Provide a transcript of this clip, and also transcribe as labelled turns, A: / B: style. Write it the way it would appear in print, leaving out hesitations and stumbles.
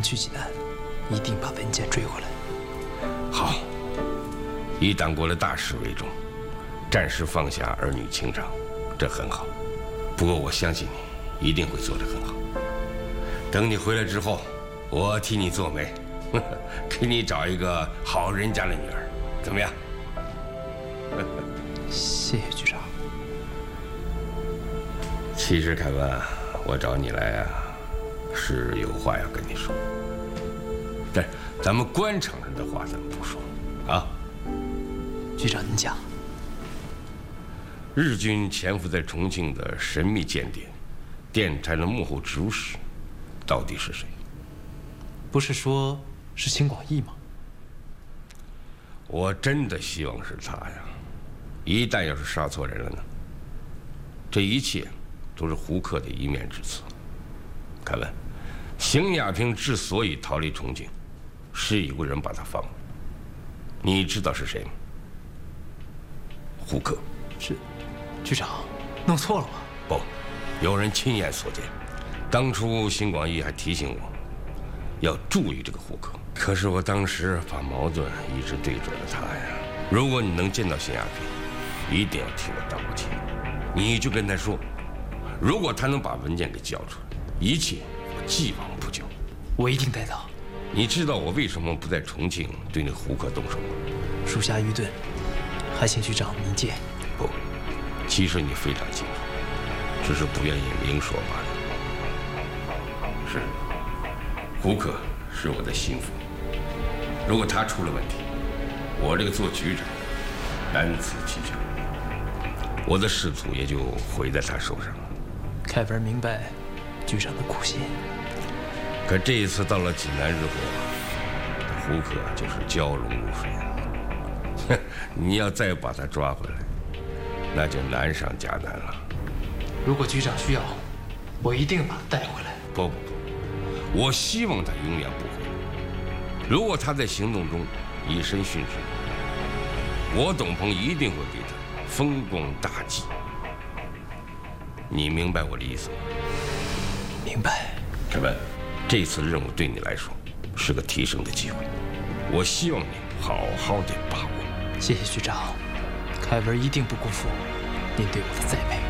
A: 去济南，一定把文件追回来。
B: 好，以党国的大事为重，暂时放下儿女情长，这很好。不过我相信你一定会做得很好。等你回来之后，我替你做媒，给你找一个好人家的女儿，怎么样？
A: 谢谢局长。
B: 其实凯文，我找你来啊，是有话要跟你说。但咱们官场上的话咱们不说啊。
A: 局长您讲。
B: 日军潜伏在重庆的神秘间谍，电台的幕后植入室，到底是谁？
A: 不是说是辛广义吗？
B: 我真的希望是他呀！一旦要是杀错人了呢？这一切都是胡克的一面之词。凯文，邢亚平之所以逃离重庆，是有个人把他放了。你知道是谁吗？胡克。
A: 局长，弄错了吗？
B: 不，有人亲眼所见。当初邢广义还提醒我，要注意这个胡克。可是我当时把矛盾一直对准了他呀。如果你能见到邢亚平，一定要替我道个歉。你就跟他说，如果他能把文件给交出来，一切我既往不咎。
A: 我一定带到。
B: 你知道我为什么不在重庆对那胡克动手吗？
A: 属下愚钝，还请局长明鉴。
B: 不，其实你非常清楚，只是不愿意明说罢了。是，胡克是我的心腹，如果他出了问题，我这个做局长难辞其咎，我的仕途也就毁在他手上了。
A: 凯文明白局长的苦心，
B: 可这一次到了济南日后啊，胡克就是蛟龙入水了。你要再把他抓回来，那就难上加难了。
A: 如果局长需要，我一定把他带回来。
B: 不，我希望他永远不回来。如果他在行动中以身殉职，我董鹏一定会给他风光大祭。你明白我的意思吗？
A: 明白。
B: 凯文，这次任务对你来说是个提升的机会，我希望你好好的把握。
A: 谢谢局长，凯文一定不辜负您对我的栽培。